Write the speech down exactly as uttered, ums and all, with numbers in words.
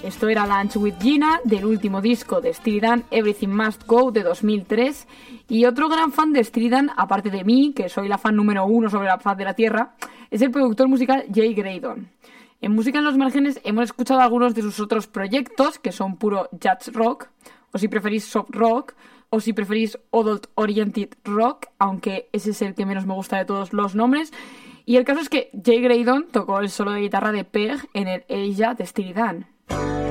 Esto era Lunch with Gina, del último disco de Steely Dan, Everything Must Go, de dos mil tres. Y otro gran fan de Steely Dan, aparte de mí, que soy la fan número uno sobre la faz de la Tierra, es el productor musical Jay Graydon. En Música en los Márgenes hemos escuchado algunos de sus otros proyectos, que son puro jazz rock, o si preferís soft rock, o si preferís adult oriented rock, aunque ese es el que menos me gusta de todos los nombres. Y el caso es que Jay Graydon tocó el solo de guitarra de Peg en el Asia de Steely Dan.